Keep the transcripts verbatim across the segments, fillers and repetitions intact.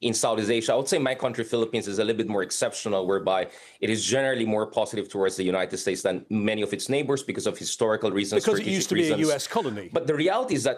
in Southeast Asia. I would say my country, Philippines, is a little bit more exceptional, whereby it is generally more positive towards the United States than many of its neighbors because of historical reasons, because it used to reasons. be a U S colony. But the reality is that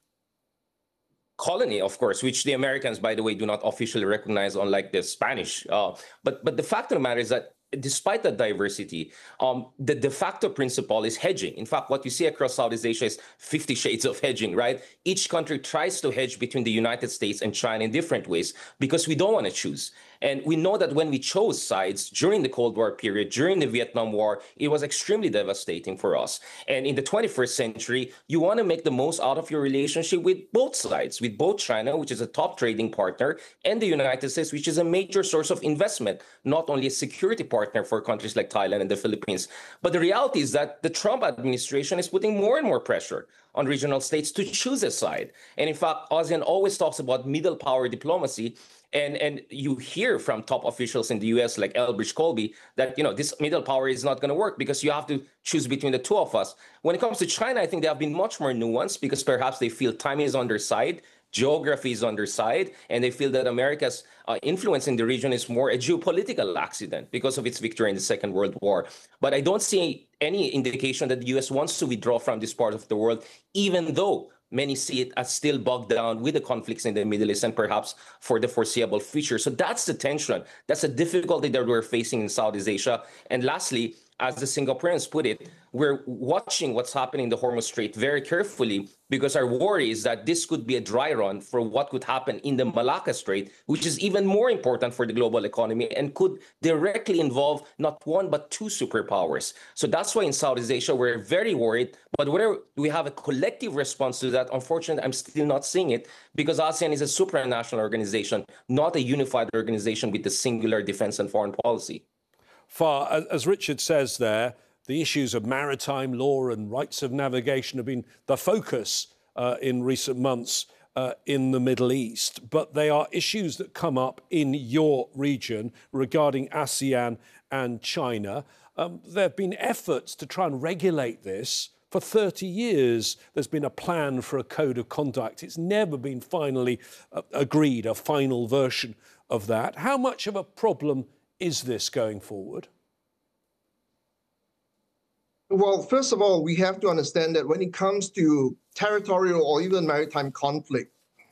colony, of course, which the Americans, by the way, do not officially recognize, unlike the Spanish. Uh, but but the fact of the matter is that despite that diversity, um, the de facto principle is hedging. In fact, what you see across Southeast Asia is fifty shades of hedging, right? Each country tries to hedge between the United States and China in different ways because we don't want to choose. And we know that when we chose sides during the Cold War period, during the Vietnam War, it was extremely devastating for us. And in the twenty-first century, you want to make the most out of your relationship with both sides, with both China, which is a top trading partner, and the United States, which is a major source of investment, not only a security partner for countries like Thailand and the Philippines. But the reality is that the Trump administration is putting more and more pressure on regional states to choose a side. And in fact, ASEAN always talks about middle power diplomacy. And, and you hear from top officials in the U S like Elbridge Colby that, you know, this middle power is not going to work because you have to choose between the two of us. When it comes to China, I think they have been much more nuanced because perhaps they feel time is on their side, geography is on their side, and they feel that America's uh, influence in the region is more a geopolitical accident because of its victory in the Second World War. But I don't see any indication that the U S wants to withdraw from this part of the world, even though many see it as still bogged down with the conflicts in the Middle East and perhaps for the foreseeable future. So that's the tension. That's a difficulty that we're facing in Southeast Asia. And lastly, as the Singaporeans put it, we're watching what's happening in the Hormuz Strait very carefully because our worry is that this could be a dry run for what could happen in the Malacca Strait, which is even more important for the global economy and could directly involve not one but two superpowers. So that's why in Southeast Asia, we're very worried. But whether we have a collective response to that, unfortunately, I'm still not seeing it because ASEAN is a supranational organization, not a unified organization with a singular defense and foreign policy. Far, as Richard says there, the issues of maritime law and rights of navigation have been the focus uh, in recent months uh, in the Middle East. But they are issues that come up in your region regarding ASEAN and China. Um, there have been efforts to try and regulate this. For thirty years, there's been a plan for a code of conduct. It's never been finally uh, agreed, a final version of that. How much of a problem is this going forward? Well, first of all, we have to understand that when it comes to territorial or even maritime conflict,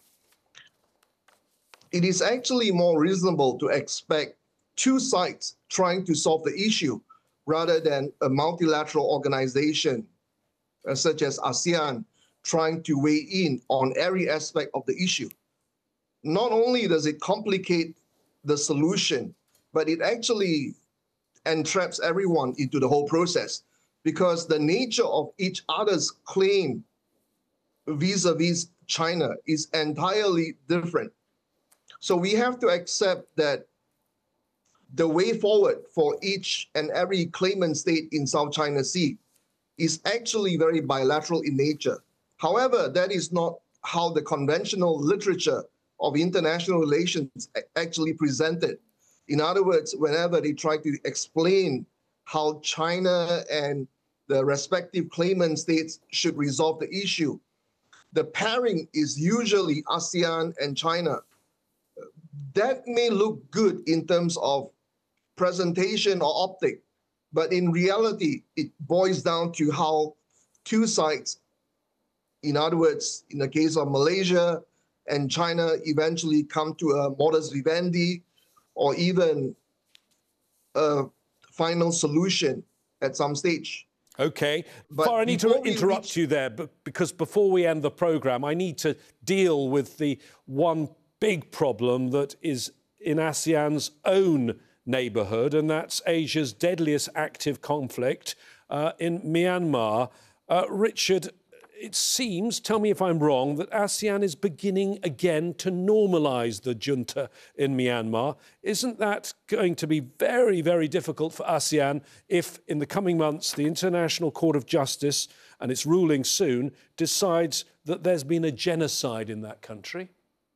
it is actually more reasonable to expect two sides trying to solve the issue rather than a multilateral organization uh, such as ASEAN trying to weigh in on every aspect of the issue. Not only does it complicate the solution, but it actually entraps everyone into the whole process because the nature of each other's claim vis-a-vis China is entirely different. So we have to accept that the way forward for each and every claimant state in South China Sea is actually very bilateral in nature. However, that is not how the conventional literature of international relations actually presented. In other words, whenever they try to explain how China and the respective claimant states should resolve the issue, the pairing is usually ASEAN and China. That may look good in terms of presentation or optic, but in reality, it boils down to how two sides, in other words, in the case of Malaysia and China, eventually come to a modus vivendi or even a final solution at some stage. OK. Far, I need to interrupt reach... you there, but because before we end the programme, I need to deal with the one big problem that is in ASEAN's own neighbourhood, and that's Asia's deadliest active conflict uh, in Myanmar. Uh, Richard, it seems, tell me if I'm wrong, that ASEAN is beginning again to normalise the junta in Myanmar. Isn't that going to be very, very difficult for ASEAN if, in the coming months, the International Court of Justice, and its ruling soon, decides that there's been a genocide in that country?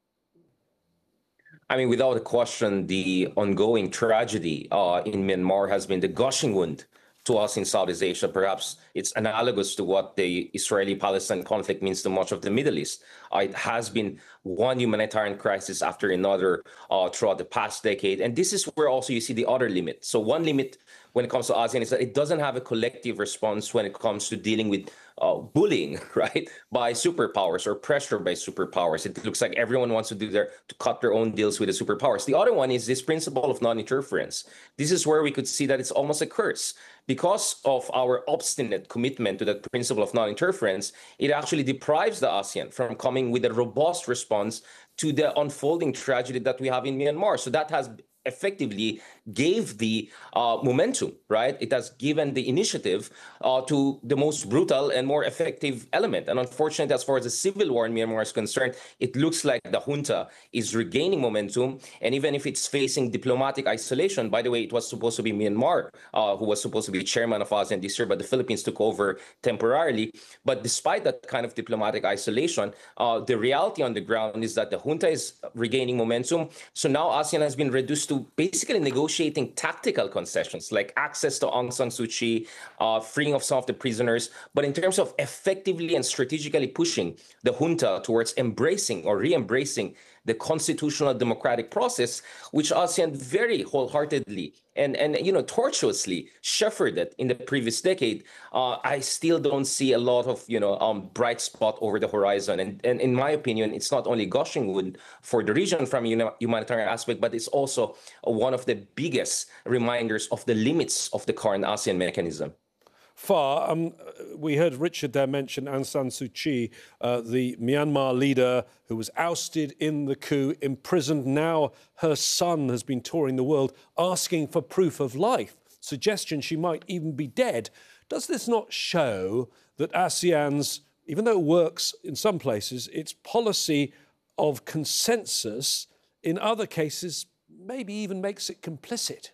I mean, without a question, the ongoing tragedy uh, in Myanmar has been the gushing wound to us in Southeast Asia. Perhaps it's analogous to what the Israeli-Palestine conflict means to much of the Middle East. Uh, it has been one humanitarian crisis after another uh, throughout the past decade. And this is where also you see the other limit. So one limit when it comes to ASEAN is that it doesn't have a collective response when it comes to dealing with uh, bullying, right, by superpowers or pressure by superpowers. It looks like everyone wants to do their to cut their own deals with the superpowers. The other one is this principle of non-interference. This is where we could see that it's almost a curse. Because of our obstinate commitment to that principle of non-interference, it actually deprives the ASEAN from coming with a robust response to the unfolding tragedy that we have in Myanmar. So that has effectively gave the uh, momentum, right? It has given the initiative uh, to the most brutal and more effective element. And unfortunately, as far as the civil war in Myanmar is concerned, it looks like the junta is regaining momentum. And even if it's facing diplomatic isolation, by the way, it was supposed to be Myanmar uh, who was supposed to be chairman of ASEAN this year, but the Philippines took over temporarily. But despite that kind of diplomatic isolation, uh, the reality on the ground is that the junta is regaining momentum. So now ASEAN has been reduced to basically negotiating tactical concessions like access to Aung San Suu Kyi, uh, freeing of some of the prisoners. But in terms of effectively and strategically pushing the junta towards embracing or re-embracing the constitutional democratic process, which ASEAN very wholeheartedly and, and you know, tortuously shepherded in the previous decade, uh, I still don't see a lot of, you know, um, bright spot over the horizon. And, and in my opinion, it's not only gushing wood for the region from a humanitarian aspect, but it's also one of the biggest reminders of the limits of the current ASEAN mechanism. Far, um, we heard Richard there mention Aung San Suu Kyi, uh, the Myanmar leader who was ousted in the coup, imprisoned. Now her son has been touring the world asking for proof of life, suggestion she might even be dead. Does this not show that ASEAN's, even though it works in some places, its policy of consensus in other cases maybe even makes it complicit?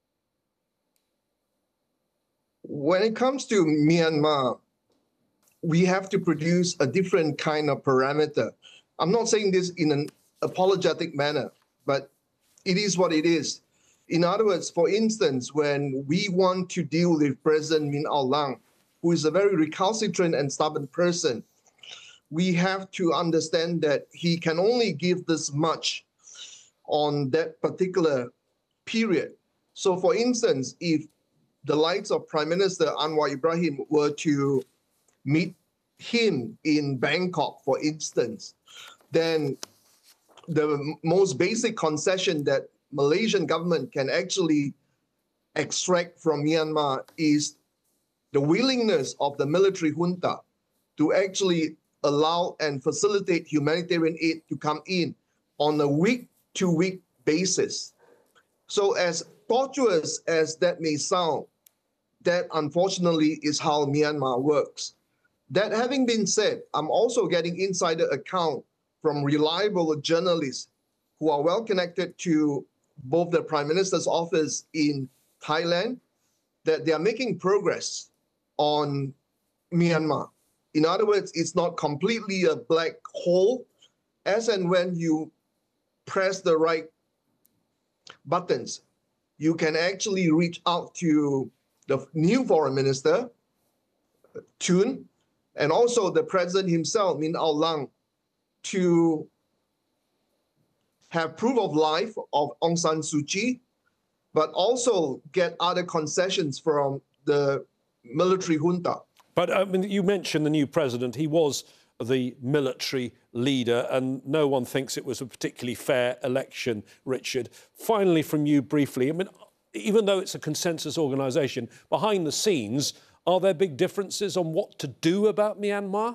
When it comes to Myanmar, we have to produce a different kind of parameter. I'm not saying this in an apologetic manner, but it is what it is. In other words, for instance, when we want to deal with President Min Aung Hlaing, who is a very recalcitrant and stubborn person, we have to understand that he can only give this much on that particular period. So for instance, if the likes of Prime Minister Anwar Ibrahim were to meet him in Bangkok, for instance, then the most basic concession that Malaysian government can actually extract from Myanmar is the willingness of the military junta to actually allow and facilitate humanitarian aid to come in on a week-to-week basis. So as tortuous as that may sound, that unfortunately is how Myanmar works. That having been said, I'm also getting insider account from reliable journalists who are well connected to both the Prime Minister's office in Thailand, that they are making progress on Myanmar. In other words, it's not completely a black hole. As and when you press the right buttons, you can actually reach out to the new foreign minister, Thun, and also the president himself, Min Aung Hlaing, to have proof of life of Aung San Suu Kyi, but also get other concessions from the military junta. But I mean, you mentioned the new president. He was the military leader, and no one thinks it was a particularly fair election, Richard. Finally, from you briefly, I mean, even though it's a consensus organisation, behind the scenes, are there big differences on what to do about Myanmar?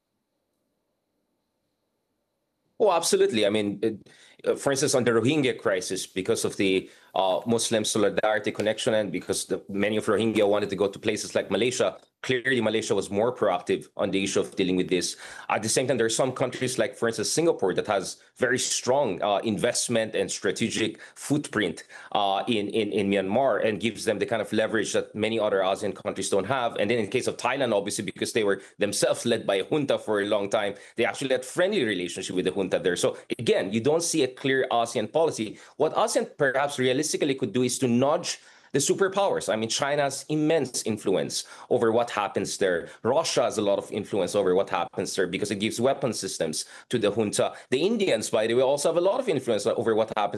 Oh, absolutely. I mean, it, for instance, on the Rohingya crisis, because of the uh, Muslim solidarity connection and because the, many of Rohingya wanted to go to places like Malaysia, clearly Malaysia was more proactive on the issue of dealing with this. At the same time, there are some countries like, for instance, Singapore that has very strong uh, investment and strategic footprint uh, in, in, in Myanmar and gives them the kind of leverage that many other ASEAN countries don't have. And then in the case of Thailand, obviously, because they were themselves led by a junta for a long time, they actually had friendly relationship with the junta there. So again, you don't see a clear ASEAN policy. What ASEAN perhaps realistically could do is to nudge the superpowers. I mean, China has immense influence over what happens there. Russia has a lot of influence over what happens there because it gives weapon systems to the junta. The Indians, by the way, also have a lot of influence over what happens